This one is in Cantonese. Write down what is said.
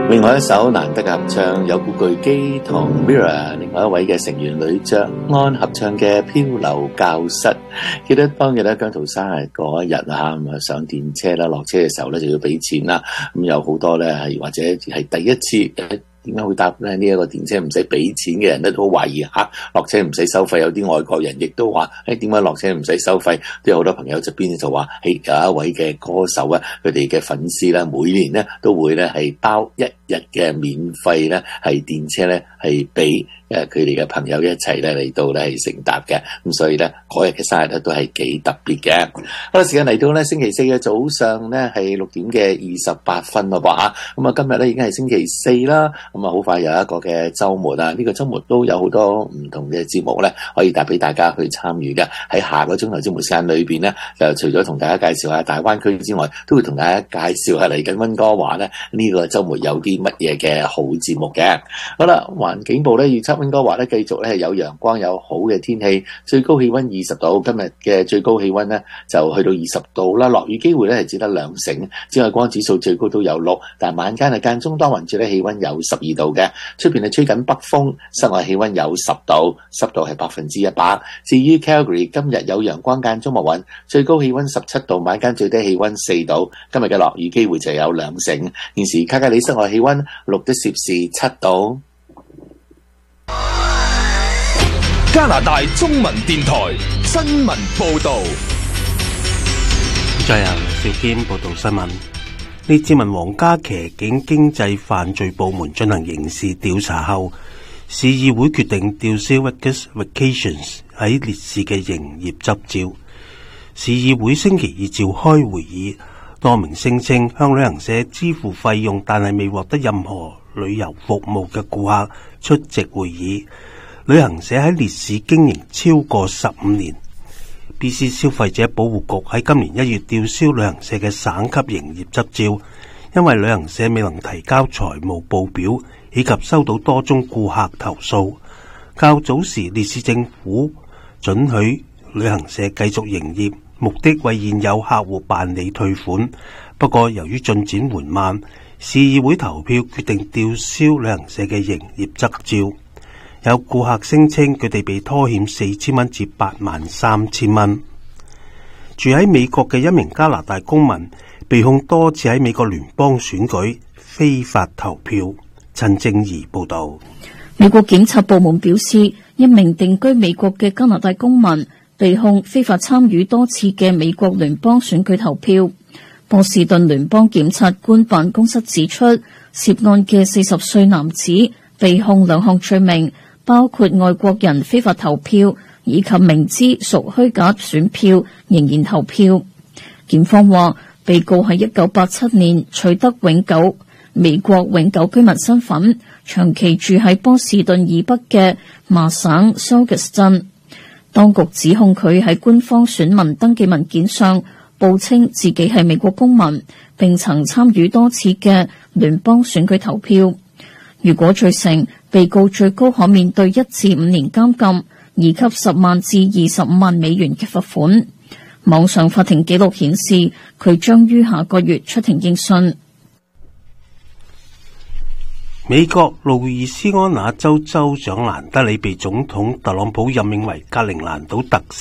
另外一首難得嘅合唱，有古巨基同 Mirror 另外一位嘅成員呂爵安合唱嘅《漂流教室》。記得當日咧姜濤生日嗰一日啊，咁啊上電車啦，落車嘅時候咧就要俾錢啦。咁有好多咧係或者係第一次點解會搭咧呢一個電車唔使俾錢嘅人咧都好懷疑吓，落車唔使收費。有啲外國人亦都話點解落車唔使收費？都有好多朋友側邊就話有一位嘅歌手啊，佢哋嘅粉絲咧每年咧都會咧係包一日嘅免費咧係電車咧係俾佢哋嘅朋友一齊咧嚟到咧係乘搭嘅。咁所以咧嗰日嘅生日咧都係幾特別嘅。好啦，時間嚟到咧星期四嘅早上咧係6點嘅28分咯噃吓。咁啊今日咧已經係星期四啦。咁啊好快有一個嘅週末啊！呢個週末都有好多唔同嘅節目咧，可以帶俾大家去參與嘅。喺下個鐘頭節目時間裏邊咧，就除咗同大家介紹下大灣區之外，都會同大家介紹下嚟緊溫哥華咧呢個週末有啲乜嘢嘅好節目嘅。好啦，環境部咧預測溫哥華咧繼續咧係有陽光有好嘅天氣，最高氣溫20度。今日嘅最高氣溫咧就去到20度啦，落雨機會咧係只得2成。紫外光指數最高都有6，但晚間係間中多雲，住咧氣溫有12度嘅，出邊係吹緊北風，室外氣溫有10度，濕度係100%。至於 Calgary 今日有陽光間中密雲，最高氣溫17度，晚間最低氣溫4度。今日嘅落雨機會就有2成。現時卡加里室外氣溫6.7度。 加拿大中文電台新聞報道。 再由邵堅報道新聞。列治文皇家騎警經濟犯罪部門進行刑事調查後，市議會決定吊銷 Vegas Vacations 喺烈士嘅營業執照。市議會星期二召開會議，多名聲稱向旅行社支付費用但係未獲得任何旅遊服務嘅顧客出席會議。旅行社喺烈士經營超過15年。BC 消費者保護局喺今年1月吊銷旅行社嘅省級營業執照，因為旅行社未能提交財務報表，以及收到多宗顧客投訴。較早時，烈士政府准許旅行社繼續營業，目的為現有客戶辦理退款。不過由於進展緩慢，市議會投票決定吊銷旅行社嘅營業執照。有顧客聲稱佢哋被拖欠4000蚊至83000蚊。住喺美國嘅一名加拿大公民被控多次喺美國聯邦選舉非法投票。陳正儀報道。 美國檢察部門表示，一名定居美國嘅加拿大公民被控非法參與多次嘅美國聯邦選舉投票。波士頓聯邦檢察官辦公室指出，涉案嘅40歲男子被控2項罪名，包括外國人非法投票以及明知屬虛假選票仍然投票。檢方話，被告喺1987年取得美國永久居民身份，長期住喺波士頓以北嘅麻省 Saugus 鎮。當局指控佢喺官方選民登記文件上報稱自己係美國公民，並曾參與多次嘅聯邦選舉投票。如果罪成，被告最高可面對1至5年監禁，以及10萬至25萬美元嘅罰款。網上法庭記錄顯示，佢將於下個月出庭應訊。 美國路易斯安那州州長蘭德里被總統特朗普任命為格陵蘭島特